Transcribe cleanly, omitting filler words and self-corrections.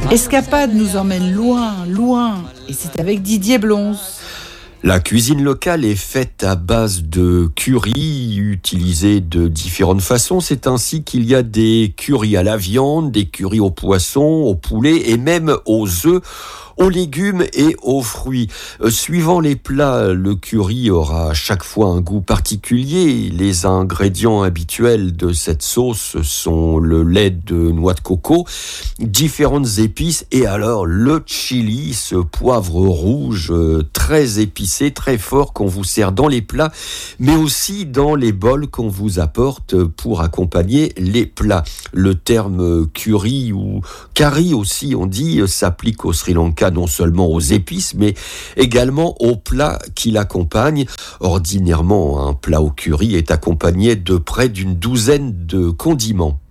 Escapade nous emmène loin, loin, et c'est avec Didier Blons. La cuisine locale est faite à base de curry, utilisés de différentes façons. C'est ainsi qu'il y a des currys à la viande, des currys au poisson, au poulet et même aux œufs, aux légumes et aux fruits. Suivant les plats, le curry aura chaque fois un goût particulier. Les ingrédients habituels de cette sauce sont le lait de noix de coco, différentes épices et alors le chili, ce poivre rouge très épicé, très fort qu'on vous sert dans les plats, mais aussi dans les bols qu'on vous apporte pour accompagner les plats. Le terme curry ou curry aussi, on dit, s'applique au Sri Lanka non seulement aux épices, mais également aux plats qui l'accompagnent. Ordinairement, un plat au curry est accompagné de près d'une douzaine de condiments.